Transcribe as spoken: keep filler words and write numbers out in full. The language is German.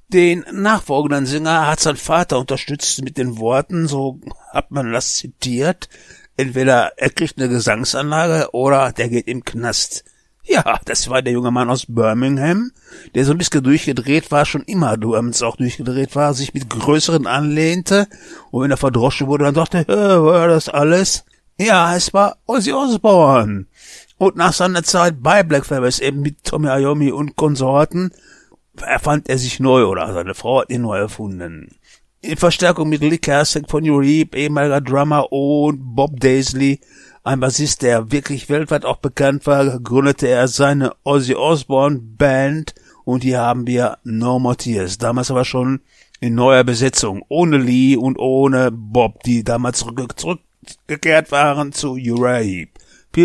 Den nachfolgenden Sänger hat sein Vater unterstützt mit den Worten, so hat man das zitiert, entweder er kriegt eine Gesangsanlage oder der geht im Knast. Ja, das war der junge Mann aus Birmingham, der so ein bisschen durchgedreht war, schon immer Duams auch durchgedreht war, sich mit Größeren anlehnte und wenn er verdroschen wurde, dann dachte, hä, war das alles? Ja, es war Ozzy Osbourne. Und nach seiner Zeit bei Black Sabbath eben mit Tommy Iommi und Konsorten erfand er sich neu oder seine Frau hat ihn neu erfunden. In Verstärkung mit Lee Kasich von Uribe, ehemaliger Drummer, und Bob Daisley, ein Bassist, der wirklich weltweit auch bekannt war, gründete er seine Ozzy Osbourne Band und hier haben wir No More Tears. Damals aber schon in neuer Besetzung, ohne Lee und ohne Bob, die damals zurück, zurückgekehrt waren zu Uribe.